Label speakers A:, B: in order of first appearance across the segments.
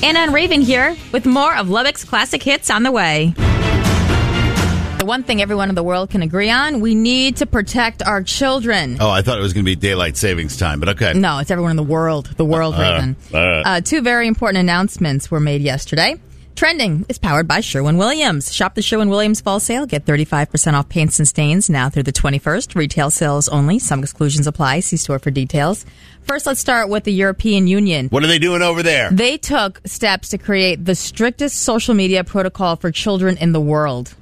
A: Anna and Raven here with more of Lubbock's classic hits on the way. The one thing everyone in the world can agree on, we need to protect our children.
B: Oh, I thought it was going to be daylight savings time, but okay.
A: No, it's everyone in the world. The world, Raven. Two very important announcements were made yesterday. Trending is powered by Sherwin-Williams. Shop the Sherwin-Williams fall sale. Get 35% off paints and stains now through the 21st. Retail sales only. Some exclusions apply. See store for details. First, let's start with the European Union.
B: What are they doing over there?
A: They took steps to create the strictest social media protocol for children in the world.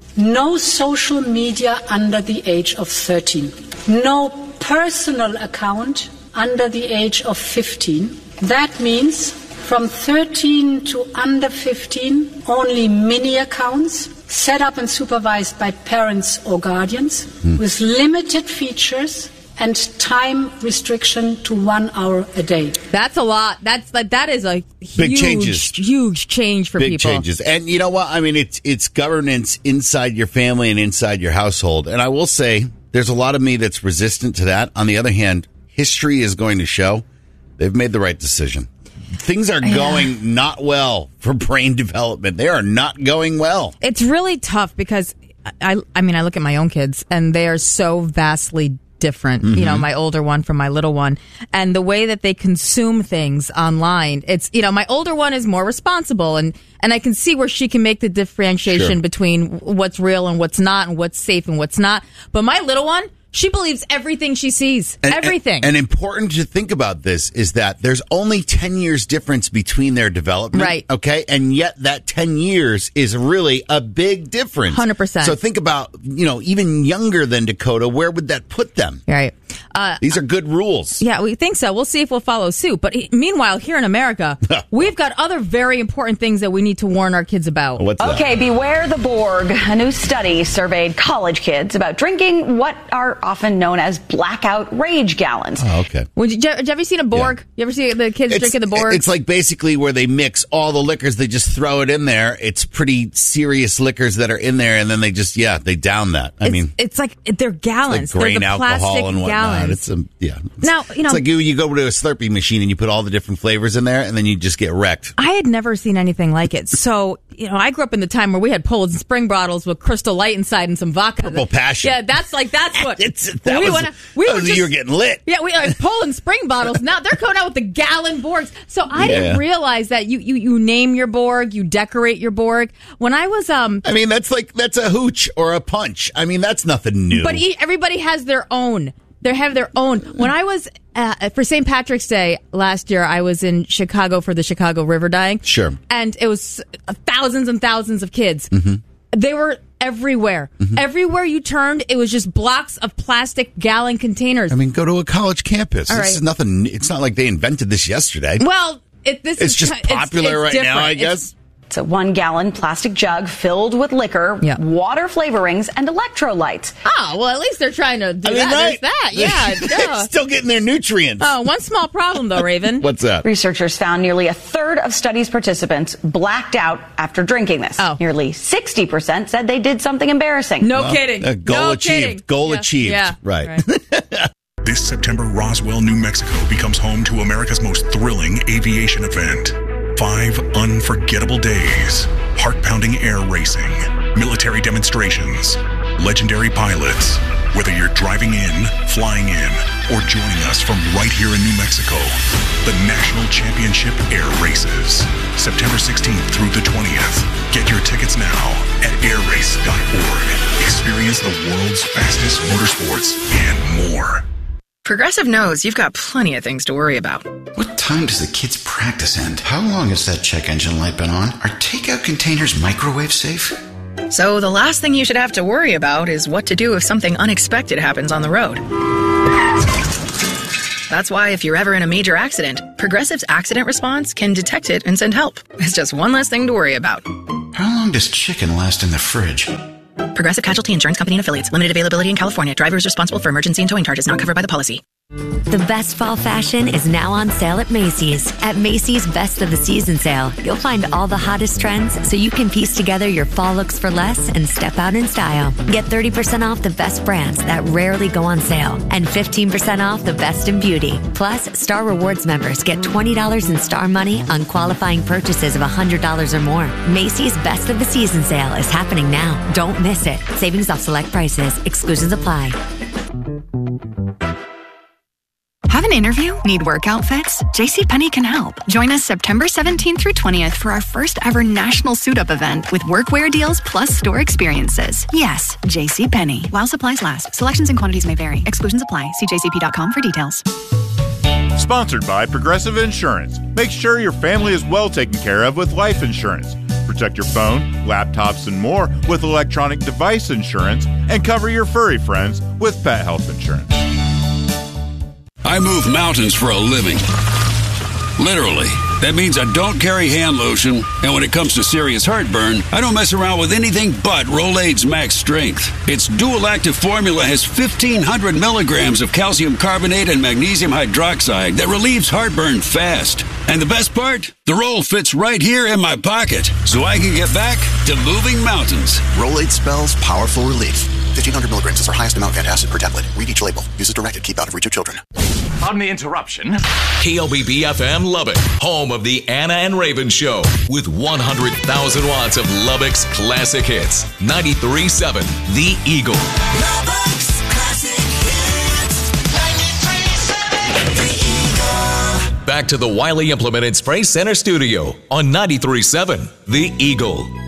C: No social media under the age of 13. No personal account under the age of 15. That means from 13 to under 15, only mini accounts set up and supervised by parents or guardians with limited features and time restriction to 1 hour a day.
A: That's a lot. That is a
B: Big changes.
A: Huge change for
B: Big
A: people.
B: changes. And you know what? I mean, it's governance inside your family and inside your household. And I will say, there's a lot of me that's resistant to that. On the other hand, history is going to show they've made the right decision. Things are going not well for brain development. They are not going well.
A: It's really tough because, I look at my own kids, and they are so vastly different, my older one from my little one, and the way that they consume things online. It's, my older one is more responsible, and I can see where she can make the differentiation between what's real and what's not, and what's safe and what's not. But my little one, she believes everything she sees. Everything.
B: And important to think about this is that there's only 10 years difference between their development.
A: Right. Okay.
B: And yet that 10 years is really a big difference.
A: 100%.
B: So think about, even younger than Dakota, where would that put them?
A: Right.
B: These are good rules.
A: Yeah, we think so. We'll see if we'll follow suit. But meanwhile, here in America, we've got other very important things that we need to warn our kids about.
B: What's that?
D: Okay, beware the Borg. A new study surveyed college kids about drinking what are often known as blackout rage gallons.
B: Oh, okay.
A: Did you ever seen a Borg? You ever see the kids drinking the Borg?
B: It's like basically where they mix all the liquors. They just throw it in there. It's pretty serious liquors that are in there, and then they just, they down that.
A: It's like they're gallons.
B: Like grain
A: they're the
B: alcohol
A: plastic
B: and whatnot.
A: gallons.
B: It's
A: now,
B: it's like you go to a Slurpee machine and you put all the different flavors in there, and then you just get wrecked.
A: I had never seen anything like it. So, I grew up in the time where we had Poland Spring bottles with Crystal Light inside and some vodka.
B: Purple Passion.
A: Yeah, that's what
B: you were getting lit.
A: Yeah, we had Poland Spring bottles. Now they're coming out with the gallon Borgs. So I didn't realize that you name your Borg, you decorate your Borg. When I was
B: that's a hooch or a punch. That's nothing new.
A: But everybody has their own. They have their own. When I was for St. Patrick's Day last year, I was in Chicago for the Chicago River Dyeing.
B: Sure.
A: And it was thousands and thousands of kids.
B: Mm-hmm.
A: They were everywhere. Mm-hmm. Everywhere you turned, it was just blocks of plastic gallon containers.
B: Go to a college campus. This is nothing. It's not like they invented this yesterday.
A: Well,
B: it's just popular right now, I guess.
D: It's a 1-gallon plastic jug filled with liquor, water flavorings, and electrolytes.
A: Oh, well, at least they're trying to do that.
B: Right?
A: There's that. Yeah.
B: They're still getting their nutrients.
A: Oh, one small problem, though, Raven.
B: What's that?
D: Researchers found nearly a third of study's participants blacked out after drinking this.
A: Oh.
D: Nearly 60% said they did something embarrassing.
A: No kidding.
B: Goal achieved. Goal achieved.
A: Yeah.
B: Right.
E: This September, Roswell, New Mexico becomes home to America's most thrilling aviation event. 5 unforgettable days, heart-pounding air racing, military demonstrations, legendary pilots. Whether you're driving in, flying in, or joining us from right here in New Mexico, the National Championship Air Races, September 16th through the 20th. Get your tickets now at airrace.org. Experience the world's fastest motorsports and more.
F: Progressive knows you've got plenty of things to worry about.
G: What time does the kids' practice end? How long has that check engine light been on? Are takeout containers microwave safe?
F: So the last thing you should have to worry about is what to do if something unexpected happens on the road. That's why if you're ever in a major accident, Progressive's accident response can detect it and send help. It's just one less thing to worry about.
G: How long does chicken last in the fridge?
F: Progressive Casualty Insurance Company and Affiliates. Limited availability in California. Driver is responsible for emergency and towing charges not covered by the policy.
H: The best fall fashion is now on sale at Macy's. At Macy's Best of the Season sale, you'll find all the hottest trends so you can piece together your fall looks for less and step out in style. Get 30% off the best brands that rarely go on sale and 15% off the best in beauty. Plus, Star Rewards members get $20 in Star Money on qualifying purchases of $100 or more. Macy's Best of the Season sale is happening now. Don't miss it. Savings off select prices. Exclusions apply.
I: Have an interview? Need work outfits? JCPenney can help. Join us September 17th through 20th for our first ever national suit-up event with workwear deals plus store experiences. Yes, JCPenney. While supplies last. Selections and quantities may vary. Exclusions apply. See jcp.com for details.
J: Sponsored by Progressive Insurance. Make sure your family is well taken care of with life insurance. Protect your phone, laptops, and more with electronic device insurance, and cover your furry friends with pet health insurance.
K: I move mountains for a living. Literally. That means I don't carry hand lotion, and when it comes to serious heartburn, I don't mess around with anything but Rolaids Max Strength. Its dual-active formula has 1,500 milligrams of calcium carbonate and magnesium hydroxide that relieves heartburn fast. And the best part? The roll fits right here in my pocket, so I can get back to moving mountains.
L: Rolaids spells powerful relief. 1,500 milligrams is our highest amount of antacid per tablet. Read each label. Use as directed. Keep out of reach of children.
M: Pardon the interruption. KLBB FM Lubbock, home of the Anna and Raven Show, with 100,000 watts of Lubbock's classic hits. 93.7 The Eagle.
N: Lubbock's classic hits. 93.7 The Eagle.
M: Back to the Wiley Implement and Spray Center studio on 93.7 The Eagle.